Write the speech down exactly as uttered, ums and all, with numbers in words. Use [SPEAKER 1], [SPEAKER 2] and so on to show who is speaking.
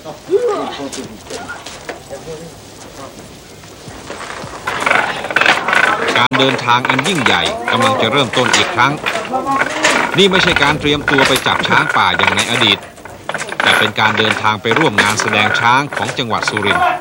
[SPEAKER 1] การเดินทางอันยิ่งใหญ่กำลังจะเริ่มต้นอีกครั้งนี่ไม่ใช่การเตรียมตัวไปจับช้างป่าอย่างในอดีตแต่เป็นการเดินทางไปร่วมงานแสดงช้างของจังหวัดสุรินทร์